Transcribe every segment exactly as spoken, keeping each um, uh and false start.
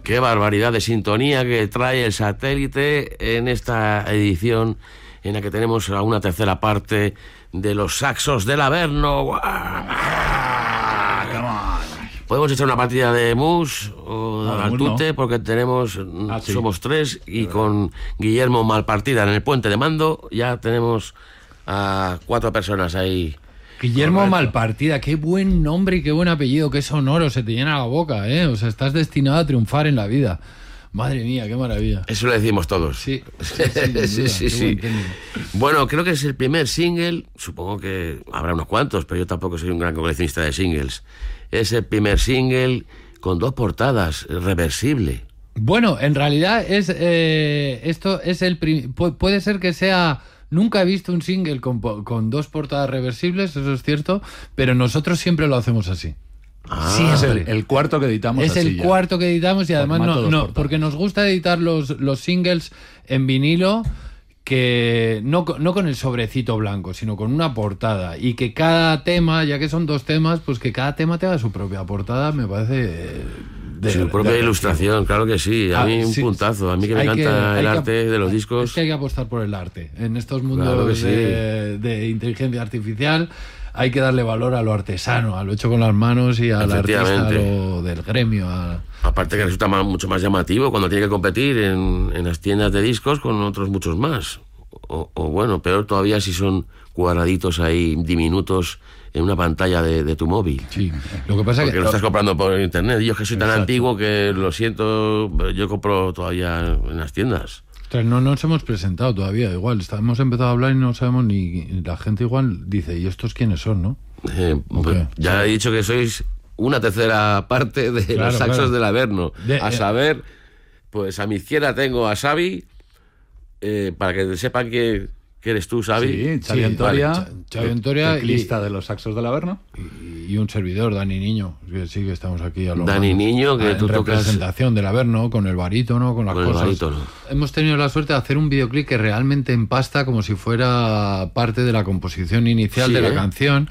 Qué barbaridad de sintonía que trae el satélite en esta edición en la que tenemos a una tercera parte de los saxos del Averno. Podemos echar una partida de mus o no, al tute, no. Porque tenemos ah, sí. somos tres y con Guillermo Malpartida en el puente de mando ya tenemos a cuatro personas ahí. Guillermo Correcto. Malpartida, qué buen nombre y qué buen apellido, qué sonoro, se te llena la boca, ¿eh? O sea, estás destinado a triunfar en la vida. Madre mía, qué maravilla. Eso lo decimos todos. Sí, sí, sí, sí, sí, sí. Bueno, creo que es el primer single, supongo que habrá unos cuantos, pero yo tampoco soy un gran coleccionista de singles. Es el primer single con dos portadas, reversible. Bueno, en realidad es eh, esto es el prim- pu- puede ser que sea. Nunca he visto un single con, con dos portadas reversibles, eso es cierto, pero nosotros siempre lo hacemos así. Ah, siempre. Es el, el cuarto que editamos. Es así el ya. cuarto que editamos y además no, no portadas. porque nos gusta editar los, los singles en vinilo, que no, no con el sobrecito blanco, sino con una portada, y que cada tema, ya que son dos temas, pues que cada tema tenga su propia portada, me parece... De, su propia de ilustración, claro que sí. A ah, mí un sí, puntazo. A mí que me hay encanta que, el hay arte que, de los discos. Es que hay que apostar por el arte. En estos mundos claro que sí. de, de inteligencia artificial hay que darle valor a lo artesano, a lo hecho con las manos y al artista, a lo del gremio. A... Aparte que resulta más, mucho más llamativo cuando tiene que competir en, en las tiendas de discos con otros muchos más. O, o bueno, peor todavía si son cuadraditos ahí diminutos en una pantalla de, de tu móvil. Sí, lo que pasa es que... Porque lo estás comprando por internet. Yo que soy tan Exacto. antiguo que lo siento, yo compro todavía en las tiendas. Ostras, no nos hemos presentado todavía, igual. Hemos empezado a hablar y no sabemos ni... La gente igual dice, ¿y estos quiénes son, no? Eh, pues ya he dicho que sois una tercera parte de claro, los saxos claro. del Averno. De, a saber, pues a mi izquierda tengo a Xavi, eh, para que sepan que... ¿Qué eres tú, Xavi? Sí, Xavi Antoria, vale, Xavi Antoria teclista de los saxos del Averno. Y, y un servidor, Dani Niño, que sí que estamos aquí a lo Dani mano, Niño, que en tú tocas... representación del Averno, con el barítono, con las con cosas. El barítono. Hemos tenido la suerte de hacer un videoclip que realmente empasta como si fuera parte de la composición inicial sí, de la ¿eh? canción.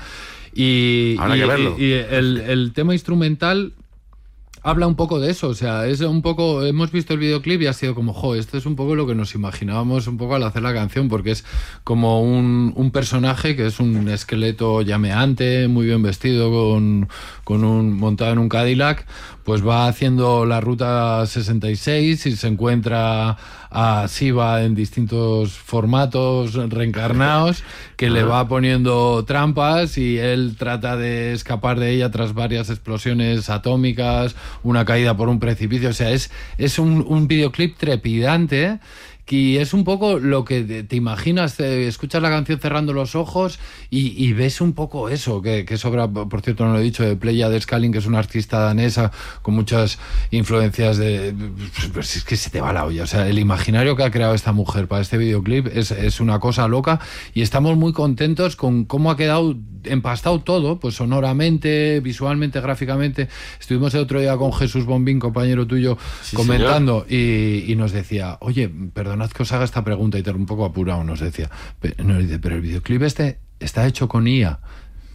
Y, Habrá y, que verlo. y, y el, el tema instrumental... habla un poco de eso, o sea, es un poco, hemos visto el videoclip y ha sido como, jo, esto es un poco lo que nos imaginábamos un poco al hacer la canción, porque es como un, un personaje que es un esqueleto llameante, muy bien vestido, con, con un montado en un Cadillac, pues va haciendo la ruta sesenta y seis y se encuentra a Siva en distintos formatos reencarnados, que le va poniendo trampas y él trata de escapar de ella tras varias explosiones atómicas, una caída por un precipicio. O sea, es, es un, un videoclip trepidante, ¿eh? Y es un poco lo que te imaginas, te escuchas la canción cerrando los ojos y, y ves un poco eso, que, que sobra, por cierto no lo he dicho, de Playa de Skalin, que es una artista danesa con muchas influencias de... Pues es que se te va la olla, o sea, el imaginario que ha creado esta mujer para este videoclip es, es una cosa loca y estamos muy contentos con cómo ha quedado empastado todo, pues sonoramente, visualmente, gráficamente. Estuvimos el otro día con Jesús Bombín, compañero tuyo, sí, comentando y, y nos decía, oye, perdonad que os haga esta pregunta, y te un poco apurado, nos decía, nos dice, pero el videoclip este está hecho con I A.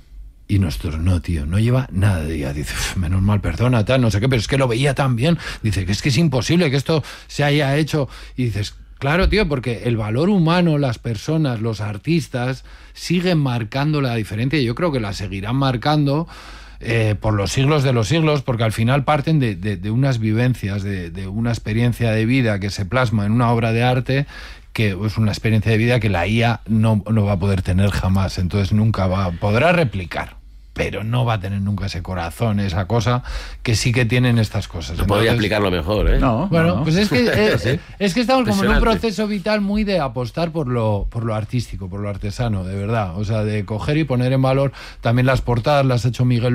Y nosotros, no, tío, no lleva nada de I A. Dice, menos mal, perdona, tal, no sé qué, pero es que lo veía tan bien. Dice, que es que es imposible que esto se haya hecho. Y dices, claro, tío, porque el valor humano, las personas, los artistas, siguen marcando la diferencia y yo creo que la seguirán marcando eh, por los siglos de los siglos, porque al final parten de, de, de unas vivencias, de, de una experiencia de vida que se plasma en una obra de arte, que es una experiencia de vida que la I A no, no va a poder tener jamás, entonces nunca va, podrá replicar, pero no va a tener nunca ese corazón, esa cosa que sí que tienen estas cosas. No podría explicarlo mejor, ¿eh? No, bueno, no. pues es que es, ¿Sí? es que estamos como en un proceso vital muy de apostar por lo por lo artístico, por lo artesano, de verdad. O sea, de coger y poner en valor también las portadas, las ha hecho Miguel